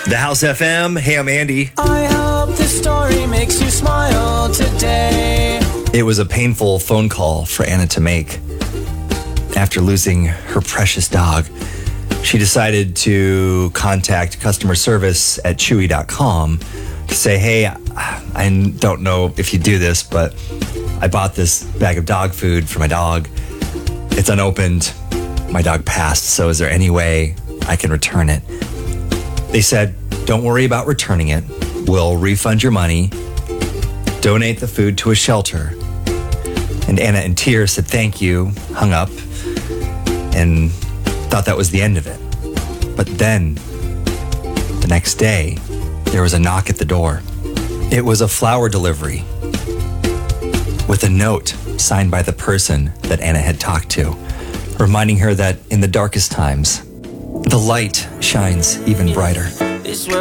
The House FM. Hey, I'm Andy. I hope this story makes you smile today. It was a painful phone call for Anna to make. After losing her precious dog, she decided to contact customer service at Chewy.com to say, hey, I don't know if you do this, but I bought this bag of dog food for my dog. It's unopened. My dog passed, so is there any way I can return it? They said, don't worry about returning it. We'll refund your money, donate the food to a shelter. And Anna, in tears, said thank you, hung up, and thought that was the end of it. But then, the next day, there was a knock at the door. It was a flower delivery with a note signed by the person that Anna had talked to, reminding her that in the darkest times, the light shines even brighter.